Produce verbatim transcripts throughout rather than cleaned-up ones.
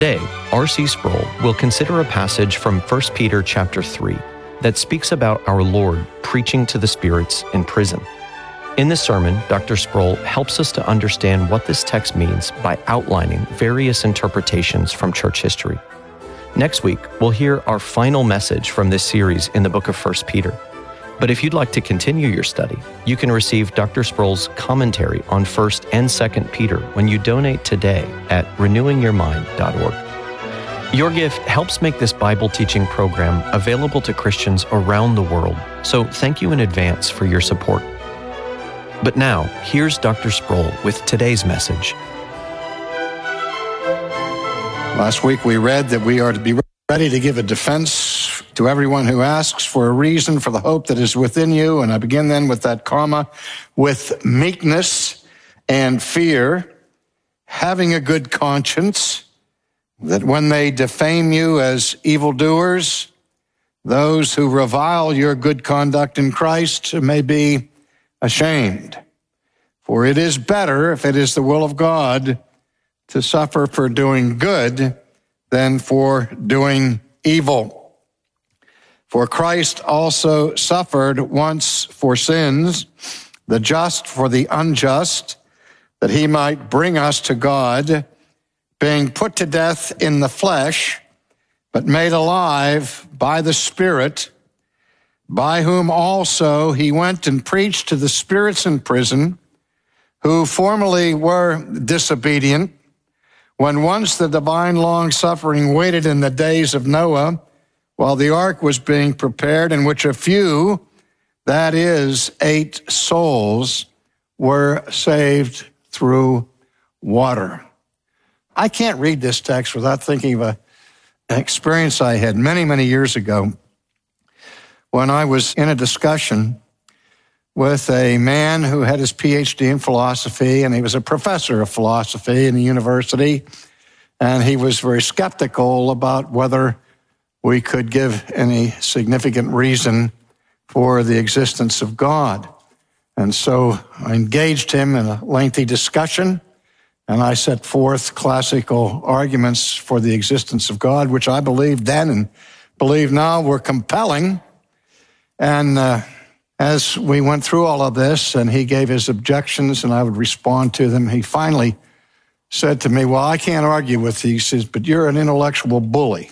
Today, R C Sproul will consider a passage from First Peter chapter three that speaks about our Lord preaching to the spirits in prison. In this sermon, Doctor Sproul helps us to understand what this text means by outlining various interpretations from church history. Next week, we'll hear our final message from this series in the book of First Peter. But if you'd like to continue your study, you can receive Doctor Sproul's commentary on First and Second Peter when you donate today at renewing your mind dot org. Your gift helps make this Bible teaching program available to Christians around the world, so thank you in advance for your support. But now, here's Doctor Sproul with today's message. Last week we read that we are to be ready to give a defense to everyone who asks for a reason for the hope that is within you. And I begin then with that comma, with meekness and fear, having a good conscience, that when they defame you as evildoers, those who revile your good conduct in Christ may be ashamed. For it is better, if it is the will of God, to suffer for doing good than for doing evil. For Christ also suffered once for sins, the just for the unjust, that he might bring us to God, being put to death in the flesh, but made alive by the Spirit, by whom also he went and preached to the spirits in prison, who formerly were disobedient, when once the divine long-suffering waited in the days of Noah, while the ark was being prepared, in which a few, that is, eight souls, were saved through water. I can't read this text without thinking of a, an experience I had many, many years ago when I was in a discussion with a man who had his P H D in philosophy, and he was a professor of philosophy in the university, and he was very skeptical about whether we could give any significant reason for the existence of God. And so I engaged him in a lengthy discussion, and I set forth classical arguments for the existence of God, which I believed then and believe now were compelling. And uh, as we went through all of this, and he gave his objections, and I would respond to them, he finally said to me, well, I can't argue with you. He says, but you're an intellectual bully.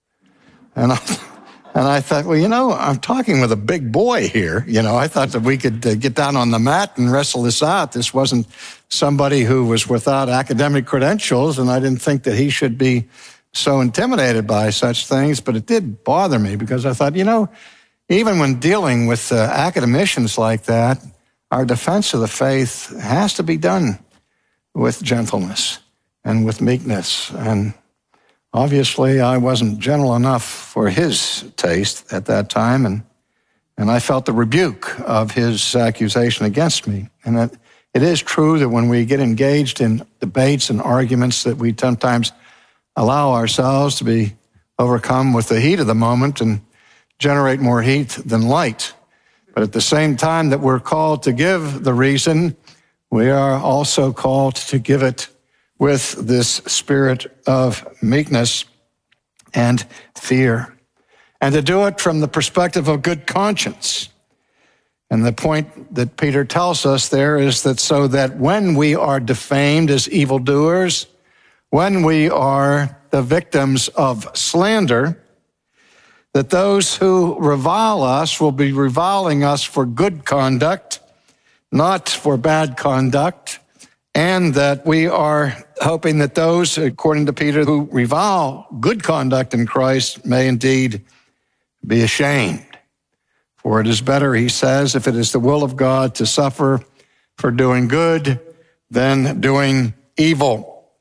And I, and I thought, well, you know, I'm talking with a big boy here. You know, I thought that we could uh, get down on the mat and wrestle this out. This wasn't somebody who was without academic credentials, and I didn't think that he should be so intimidated by such things. But it did bother me because I thought, you know, even when dealing with uh, academicians like that, our defense of the faith has to be done with gentleness and with meekness. And obviously, I wasn't gentle enough for his taste at that time, and and I felt the rebuke of his accusation against me. And it, it is true that when we get engaged in debates and arguments that we sometimes allow ourselves to be overcome with the heat of the moment and generate more heat than light. But at the same time that we're called to give the reason, we are also called to give it with this spirit of meekness and fear, and to do it from the perspective of good conscience. And the point that Peter tells us there is that so that when we are defamed as evildoers, when we are the victims of slander, that those who revile us will be reviling us for good conduct, not for bad conduct, and that we are hoping that those, according to Peter, who revile good conduct in Christ may indeed be ashamed. For it is better, he says, if it is the will of God to suffer for doing good than doing evil.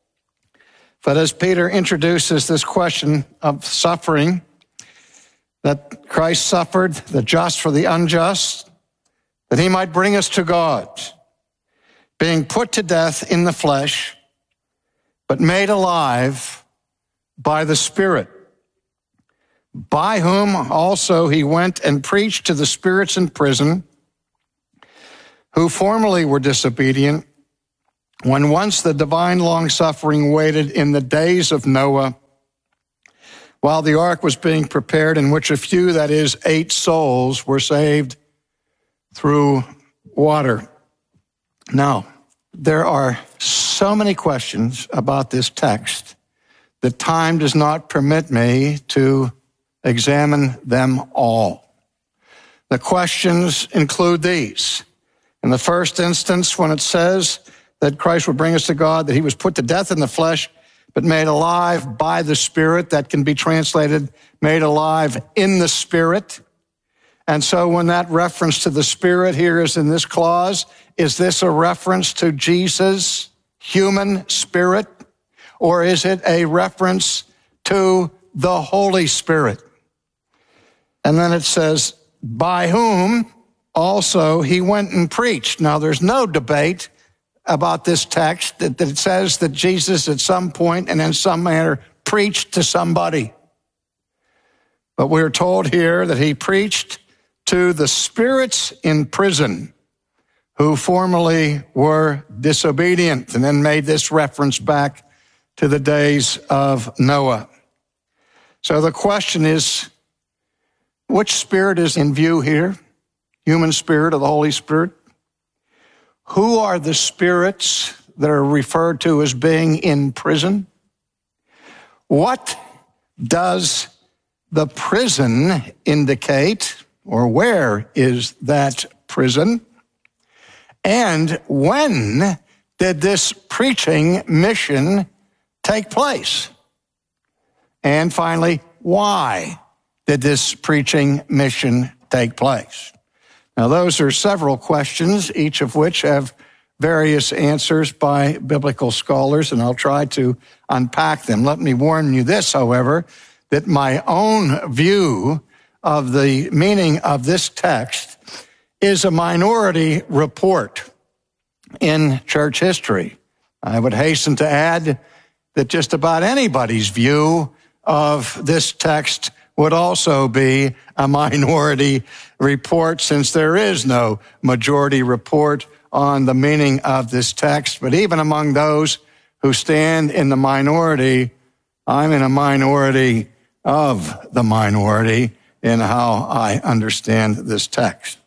But as Peter introduces this question of suffering, that Christ suffered, the just for the unjust, that he might bring us to God, being put to death in the flesh, but made alive by the Spirit, by whom also he went and preached to the spirits in prison, who formerly were disobedient, When once the divine long-suffering waited in the days of Noah, while the ark was being prepared, in which a few, that is, eight souls, were saved through water. Now, there are so many questions about this text that time does not permit me to examine them all. The questions include these. In the first instance, when it says that Christ would bring us to God, that he was put to death in the flesh, but made alive by the Spirit, that can be translated, made alive in the Spirit. And so when that reference to the Spirit here is in this clause, is this a reference to Jesus' human spirit, or is it a reference to the Holy Spirit? And then it says, by whom also he went and preached. Now, there's no debate about this text that, that it says that Jesus at some point and in some manner preached to somebody. But we're told here that he preached to the spirits in prison who formerly were disobedient, and then made this reference back to the days of Noah. So the question is, which spirit is in view here? Human spirit or the Holy Spirit? Who are the spirits that are referred to as being in prison? What does the prison indicate, or where is that prison? And when did this preaching mission take place? And finally, why did this preaching mission take place? Now, those are several questions, each of which have various answers by biblical scholars, and I'll try to unpack them. Let me warn you this, however, that my own view of the meaning of this text is a minority report in church history. I would hasten to add that just about anybody's view of this text would also be a minority report, since there is no majority report on the meaning of this text. But even among those who stand in the minority, I'm in a minority of the minority in how I understand this text.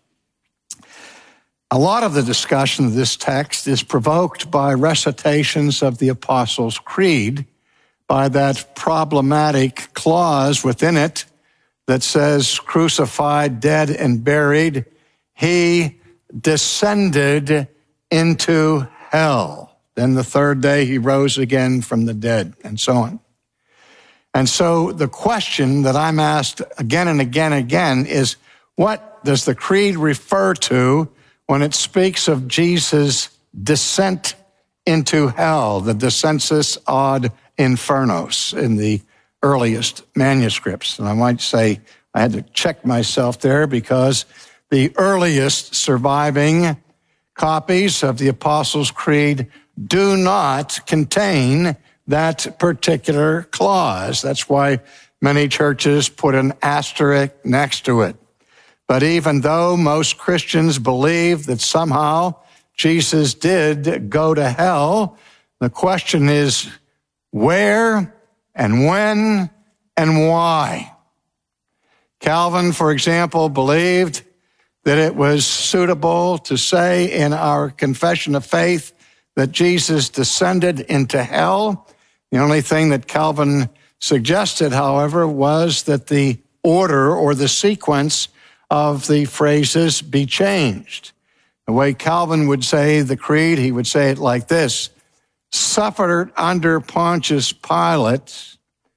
A lot of the discussion of this text is provoked by recitations of the Apostles' Creed, by that problematic clause within it that says, crucified, dead, and buried, he descended into hell. Then the third day he rose again from the dead, and so on. And so the question that I'm asked again and again and again is, what does the Creed refer to when it speaks of Jesus' descent into hell, the descensus ad infernos in the earliest manuscripts? And I might say I had to check myself there, because the earliest surviving copies of the Apostles' Creed do not contain that particular clause. That's why many churches put an asterisk next to it. But even though most Christians believe that somehow Jesus did go to hell, the question is where and when and why. Calvin, for example, believed that it was suitable to say in our confession of faith that Jesus descended into hell. The only thing that Calvin suggested, however, was that the order or the sequence of the phrases be changed. The way Calvin would say the creed, he would say it like this: suffered under Pontius Pilate,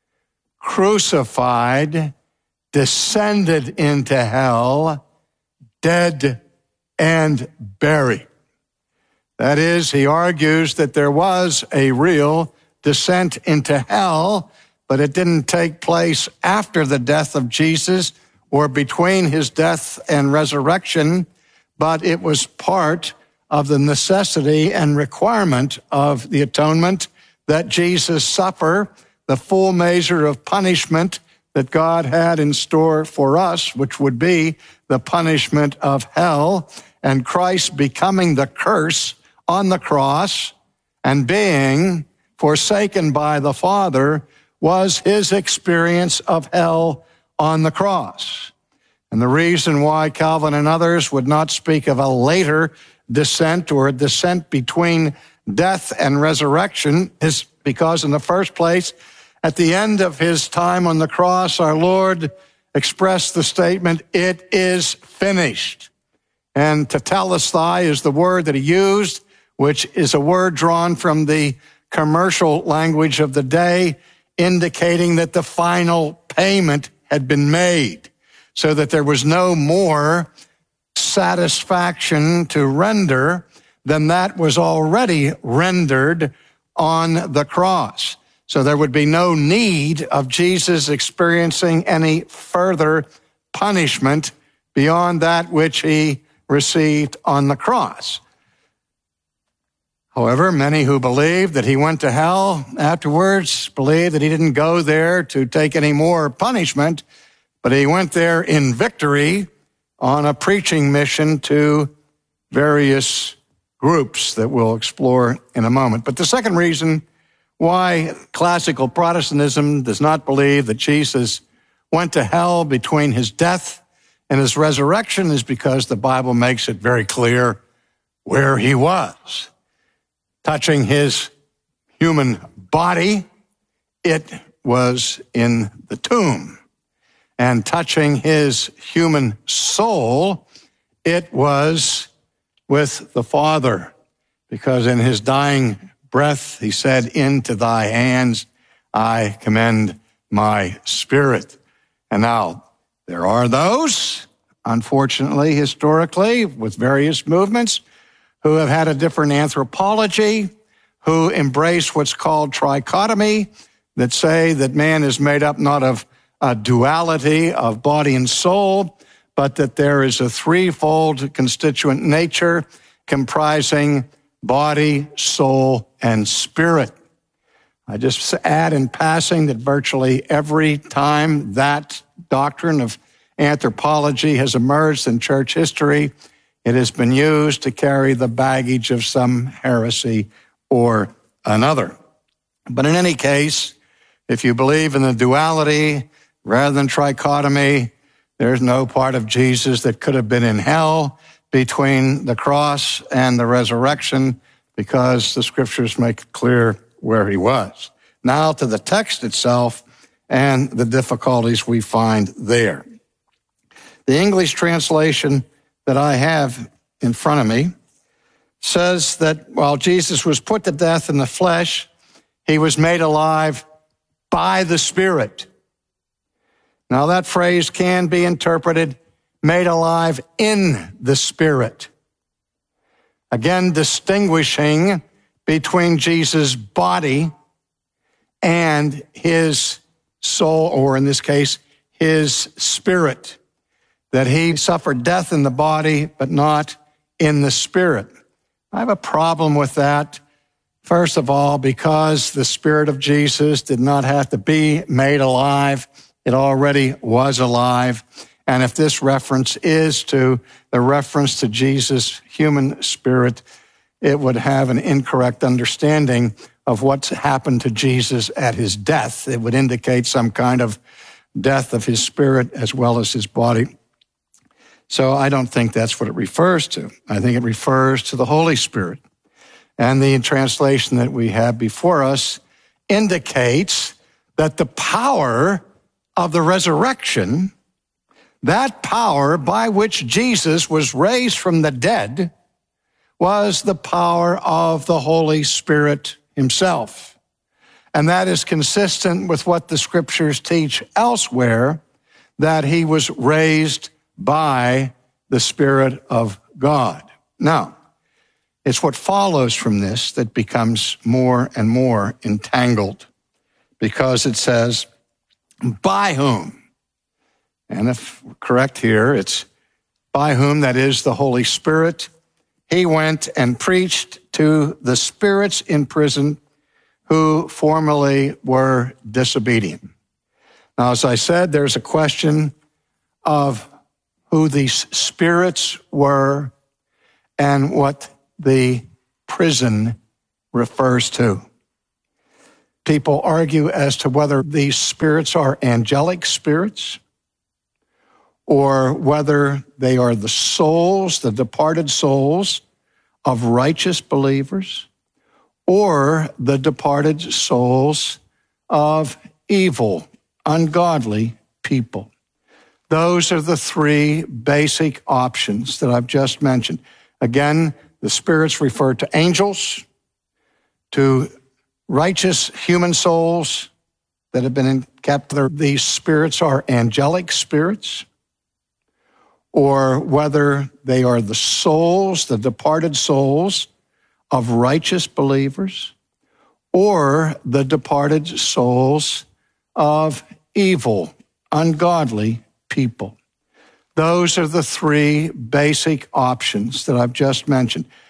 crucified, descended into hell, dead, and buried. That is, he argues that there was a real descent into hell, but it didn't take place after the death of Jesus or between his death and resurrection, but it was part of the necessity and requirement of the atonement that Jesus suffer the full measure of punishment that God had in store for us, which would be the punishment of hell, and Christ becoming the curse on the cross and being forsaken by the Father was his experience of hell on the cross. And the reason why Calvin and others would not speak of a later descent or a descent between death and resurrection is because, in the first place, at the end of his time on the cross, our Lord expressed the statement, "It is finished." And tetelestai is the word that he used, which is a word drawn from the commercial language of the day, indicating that the final payment had been made, so that there was no more satisfaction to render than that was already rendered on the cross. So there would be no need of Jesus experiencing any further punishment beyond that which he received on the cross. However, many who believe that he went to hell afterwards believe that he didn't go there to take any more punishment, but he went there in victory on a preaching mission to various groups that we'll explore in a moment. But the second reason why classical Protestantism does not believe that Jesus went to hell between his death and his resurrection is because the Bible makes it very clear where he was. Touching his human body, it was in the tomb. And touching his human soul, it was with the Father. Because in his dying breath, he said, "Into thy hands I commend my spirit." And now, there are those, unfortunately, historically, with various movements, who have had a different anthropology, who embrace what's called trichotomy, that say that man is made up not of a duality of body and soul, but that there is a threefold constituent nature comprising body, soul, and spirit. I just add in passing that virtually every time that doctrine of anthropology has emerged in church history, it has been used to carry the baggage of some heresy or another. But in any case, if you believe in the duality rather than trichotomy, there's no part of Jesus that could have been in hell between the cross and the resurrection, because the scriptures make it clear where he was. Now to the text itself and the difficulties we find there. The English translation that I have in front of me says that while Jesus was put to death in the flesh, he was made alive by the Spirit. Now that phrase can be interpreted, made alive in the Spirit. Again, distinguishing between Jesus' body and his soul, or in this case, his spirit. That he suffered death in the body, but not in the spirit. I have a problem with that. First of all, because the Spirit of Jesus did not have to be made alive. It already was alive. And if this reference is to the reference to Jesus' human spirit, it would have an incorrect understanding of what's happened to Jesus at his death. It would indicate some kind of death of his spirit as well as his body. So I don't think that's what it refers to. I think it refers to the Holy Spirit. And the translation that we have before us indicates that the power of the resurrection, that power by which Jesus was raised from the dead, was the power of the Holy Spirit himself. And that is consistent with what the scriptures teach elsewhere, that he was raised by the Spirit of God. Now, it's what follows from this that becomes more and more entangled, because it says, by whom? And if we're correct here, it's by whom, that is the Holy Spirit, he went and preached to the spirits in prison who formerly were disobedient. Now, as I said, there's a question of who these spirits were and what the prison refers to. People argue as to whether these spirits are angelic spirits or whether they are the souls, the departed souls of righteous believers, or the departed souls of evil, ungodly people. Those are the three basic options that I've just mentioned. Again, the spirits refer to angels, to righteous human souls that have been kept there. These spirits are angelic spirits, or whether they are the souls, the departed souls of righteous believers, or the departed souls of evil, ungodly people. Those are the three basic options that I've just mentioned.